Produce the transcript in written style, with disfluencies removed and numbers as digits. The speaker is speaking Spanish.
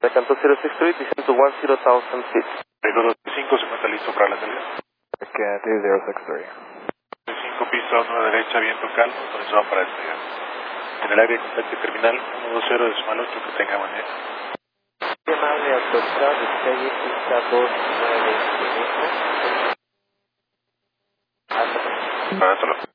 De Canto 06 descend to 10,000 feet. Vehículo 5 se encuentra listo para la salida. Canto 063. 5 pistas, 1 derecha, viento calmo, autorizado para despegar. En el área de contacto terminal 120 que tenga buen día. Llamada de autoridad, despegue pista 295. Hasta luego. Hasta luego.